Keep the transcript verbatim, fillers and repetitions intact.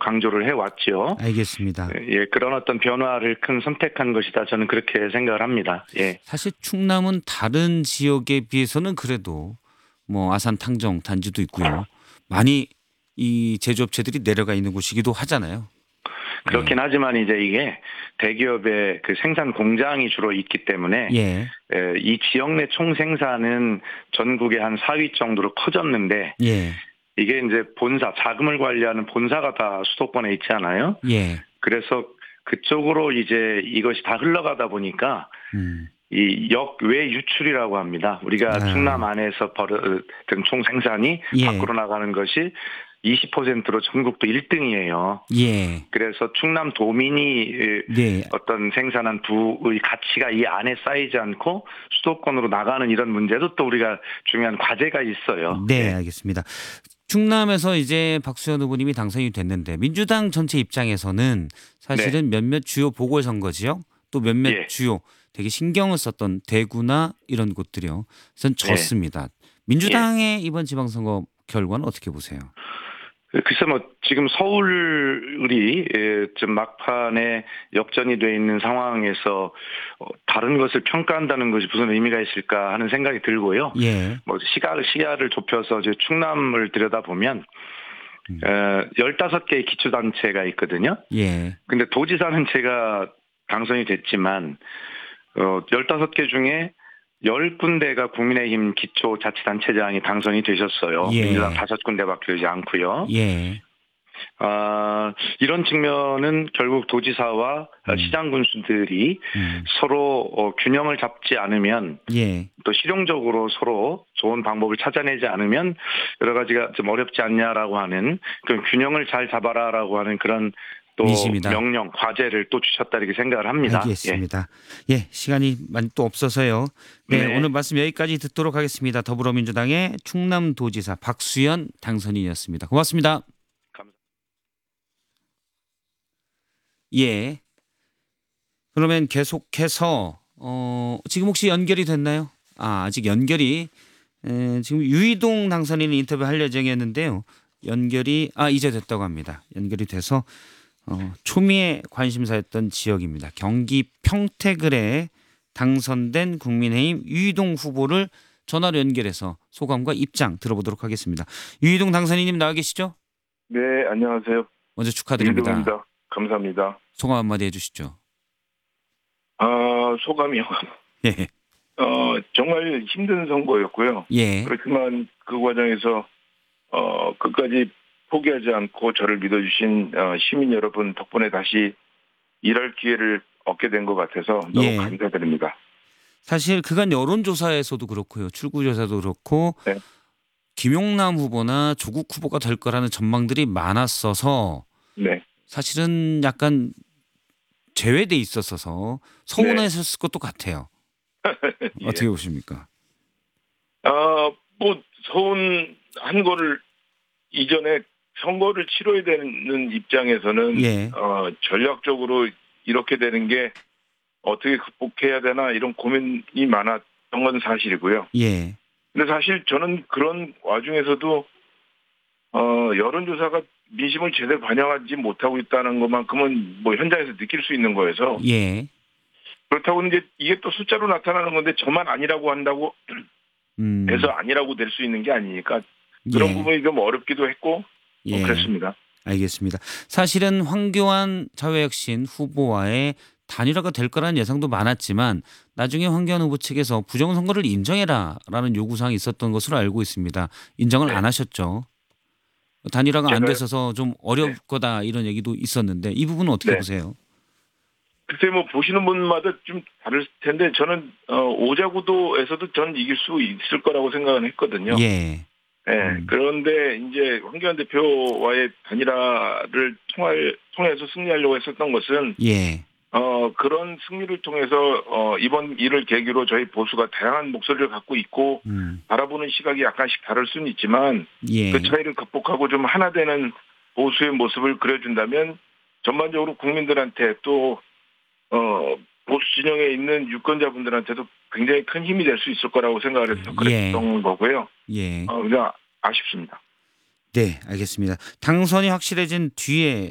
강조를 해왔죠. 알겠습니다. 예, 그런 어떤 변화를 큰 선택한 것이다. 저는 그렇게 생각을 합니다. 예. 사실 충남은 다른 지역에 비해서는 그래도 뭐 아산 탕정 단지도 있고요. 많이 이 제조업체들이 내려가 있는 곳이기도 하잖아요. 그렇긴 예. 하지만 이제 이게 대기업의 그 생산 공장이 주로 있기 때문에 예. 에, 이 지역 내 총 생산은 전국의 한 사 위 정도로 커졌는데 예. 이게 이제 본사 자금을 관리하는 본사가 다 수도권에 있지 않아요. 예. 그래서 그쪽으로 이제 이것이 다 흘러가다 보니까 음. 이 역외 유출이라고 합니다. 우리가 아. 충남 안에서 벌어든 총 생산이 예. 밖으로 나가는 것이 이십 퍼센트로 전국도 일 등이에요. 예. 그래서 충남 도민이 네. 어떤 생산한 부의 가치가 이 안에 쌓이지 않고 수도권으로 나가는 이런 문제도 또 우리가 중요한 과제가 있어요. 네, 네. 알겠습니다. 충남에서 이제 박수현 후보님이 당선이 됐는데 민주당 전체 입장에서는 사실은 네. 몇몇 주요 보궐선거 지역 또 몇몇 예. 주요 되게 신경을 썼던 대구나 이런 곳들이요. 전 네. 졌습니다. 민주당의 예. 이번 지방선거 결과는 어떻게 보세요? 글쎄 뭐 지금 서울이 좀 막판에 역전이 돼 있는 상황에서 다른 것을 평가한다는 것이 무슨 의미가 있을까 하는 생각이 들고요. 예. 뭐 시각을 시야를 좁혀서 이제 충남을 들여다보면 음. 어, 열다섯 개의 기초단체가 있거든요. 예. 근데 도지사는 제가 당선이 됐지만 어, 열다섯 개 중에 열 군데가 국민의힘 기초자치단체장이 당선이 되셨어요. 예. 민주당 다섯 군데밖에 되지 않고요. 예. 아, 이런 측면은 결국 도지사와 음. 시장 군수들이 음. 서로 어, 균형을 잡지 않으면 예. 또 실용적으로 서로 좋은 방법을 찾아내지 않으면 여러 가지가 좀 어렵지 않냐라고 하는 그 균형을 잘 잡아라라고 하는 그런 또 민심이다. 명령, 과제를 또 주셨다 이렇게 생각을 합니다. 알겠습니다. 예, 예 시간이 많이 또 없어서요. 네, 네, 오늘 말씀 여기까지 듣도록 하겠습니다. 더불어민주당의 충남도지사 박수현 당선인이었습니다. 고맙습니다. 감사합니다. 예. 그러면 계속해서 어, 지금 혹시 연결이 됐나요? 아, 아직 연결이 에, 지금 유이동 당선인이 인터뷰 할 예정이었는데요. 연결이 아 이제 됐다고 합니다. 연결이 돼서 어, 초미의 관심사였던 지역입니다. 경기 평택을에 당선된 국민의힘 유이동 후보를 전화로 연결해서 소감과 입장 들어보도록 하겠습니다. 유이동 당선인님 나와 계시죠? 네, 안녕하세요. 먼저 축하드립니다. 유이동입니다. 감사합니다. 소감 한마디 해주시죠. 아, 소감이요? 예. 어, 정말 힘든 선거였고요. 예. 그렇지만 그 과정에서 어, 끝까지 포기하지 않고 저를 믿어주신 어, 시민 여러분 덕분에 다시 일할 기회를 얻게 된 것 같아서 너무 예. 감사드립니다. 사실 그간 여론조사에서도 그렇고요. 출구조사도 그렇고 네. 김용남 후보나 조국 후보가 될 거라는 전망들이 많았어서 네. 사실은 약간 제외돼 있었어서 서운하셨을 네. 것도 같아요. 예. 어떻게 보십니까? 아, 뭐 서운한 거를 이전에 선거를 치러야 되는 입장에서는 예. 어, 전략적으로 이렇게 되는 게 어떻게 극복해야 되나 이런 고민이 많았던 건 사실이고요. 예. 근데 사실 저는 그런 와중에서도 어, 여론조사가 민심을 제대로 반영하지 못하고 있다는 것만큼은 뭐 현장에서 느낄 수 있는 거여서 예. 그렇다고 이제 이게 또 숫자로 나타나는 건데 저만 아니라고 한다고 음. 해서 아니라고 될 수 있는 게 아니니까 그런 예. 부분이 좀 어렵기도 했고 예. 뭐 그랬습니다. 알겠습니다. 사실은 황교안 자유혁신 후보와의 단일화가 될 거라는 예상도 많았지만 나중에 황교안 후보 측에서 부정선거를 인정해라라는 요구사항이 있었던 것으로 알고 있습니다. 인정을 네. 안 하셨죠. 단일화가 안 제가, 됐어서 좀 어려울 네. 거다 이런 얘기도 있었는데 이 부분은 어떻게 네. 보세요? 글쎄 뭐 보시는 분마다 좀 다를 텐데 저는 어, 오자구도에서도 저는 이길 수 있을 거라고 생각은 했거든요. 예. 네. 음. 그런데 이제 황교안 대표와의 단일화를 통할, 통해서 승리하려고 했었던 것은 예. 어, 그런 승리를 통해서 어, 이번 일을 계기로 저희 보수가 다양한 목소리를 갖고 있고 음. 바라보는 시각이 약간씩 다를 수는 있지만 예. 그 차이를 극복하고 좀 하나 되는 보수의 모습을 그려준다면 전반적으로 국민들한테 또 어, 보수 진영에 있는 유권자분들한테도 굉장히 큰 힘이 될 수 있을 거라고 생각을 해서 그랬던 예. 거고요. 예. 어, 그냥 아쉽습니다. 네, 알겠습니다. 당선이 확실해진 뒤에